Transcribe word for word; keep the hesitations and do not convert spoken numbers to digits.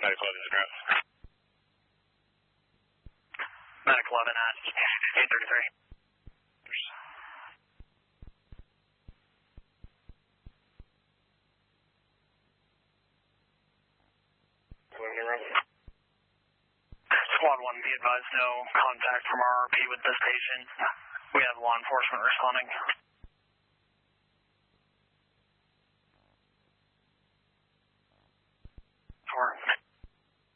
Medic eleven is address. Medic eleven at eight thirty-three. Squad one, be advised, no contact from R R P with this patient. We have law enforcement responding.